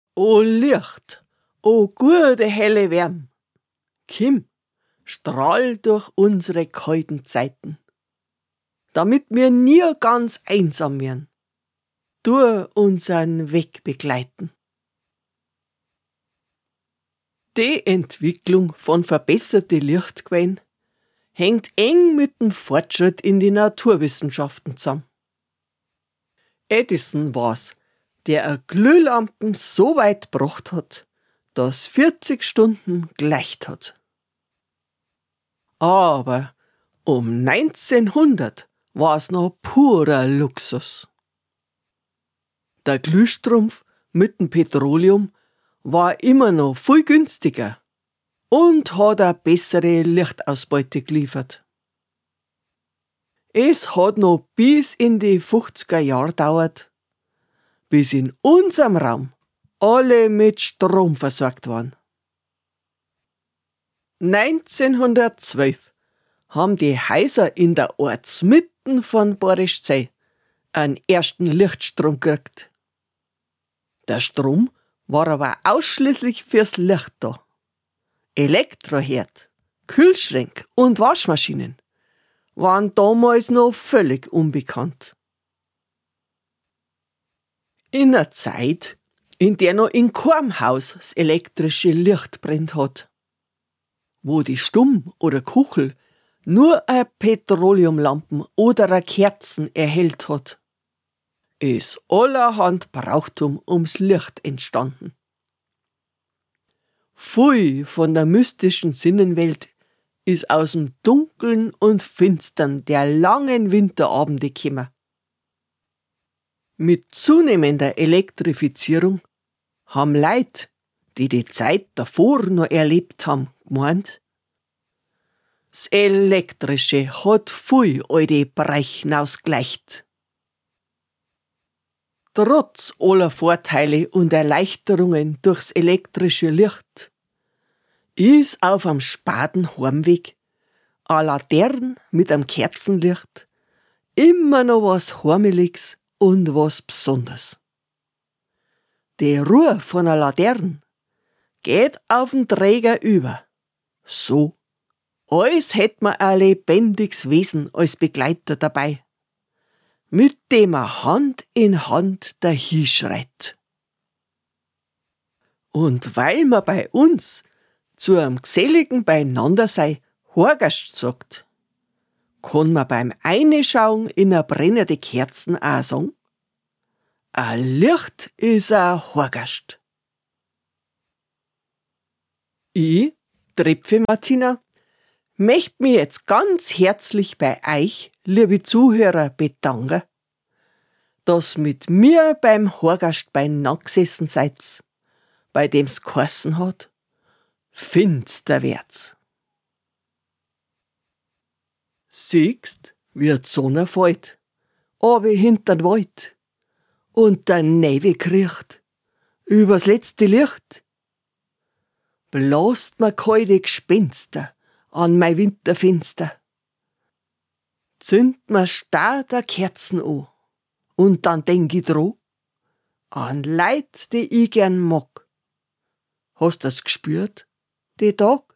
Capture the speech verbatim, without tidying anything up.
O Licht, o gute helle Wärm, komm, strahl durch unsere kalten Zeiten, damit wir nie ganz einsam werden, du unseren Weg begleiten. Die Entwicklung von verbesserte Lichtquellen hängt eng mit dem Fortschritt in die Naturwissenschaften zusammen. Edison war's, der eine Glühlampen so weit gebracht hat, dass vierzig Stunden geleicht hat. Aber um neunzehnhundert war's noch purer Luxus. Der Glühstrumpf mit dem Petroleum war immer noch viel günstiger und hat eine bessere Lichtausbeute geliefert. Es hat noch bis in die fünfziger Jahre gedauert, bis in unserem Raum alle mit Strom versorgt waren. neunzehnhundertzwölf haben die Häuser in der Ortsmitten von Borischzell einen ersten Lichtstrom gekriegt. Der Strom war aber ausschließlich fürs Licht da. Elektroherd, Kühlschränke und Waschmaschinen waren damals noch völlig unbekannt. In einer Zeit, in der noch in keinem Haus das elektrische Licht brennt hat, wo die Stumm oder Kuchel nur eine Petroleumlampen oder eine Kerzen erhellt hat, ist allerhand Brauchtum ums Licht entstanden. Viel von der mystischen Sinnenwelt ist aus dem Dunkeln und Finstern der langen Winterabende gekommen. Mit zunehmender Elektrifizierung haben Leute, die die Zeit davor noch erlebt haben, gemeint, das Elektrische hat viel alte Bereiche ausgleicht. Trotz aller Vorteile und Erleichterungen durchs elektrische Licht ist auf am späten Heimweg eine Laterne mit einem Kerzenlicht immer noch was Heimeliges und was Besonderes. Die Ruhe von einer Laterne geht auf den Träger über, so als hätte man ein lebendiges Wesen als Begleiter dabei, mit dem er Hand in Hand dahinschreit. Und weil man bei uns zu einem geselligen Beieinandersein Horgast sagt, kann man beim Einschauen in eine brennende Kerzen auch sagen, ein Licht ist ein Horgast. Ich, Trepfe Martina, möchte mich jetzt ganz herzlich bei euch, liebe Zuhörer, bedanken, dass mit mir beim Horgast beieinander gesessen seid, bei dem's geheißen hat, finster wird's. Siehst, wie die Sonne fällt, aber hinter'n Wald, und der Nebel kriecht, übers letzte Licht. Blast mir kalte Gespenster an mein Winterfenster. Zünd mir starr der Kerzen an, und dann denk ich dran, an Leid, die ich gern mag. Hast du's gespürt, die Tag?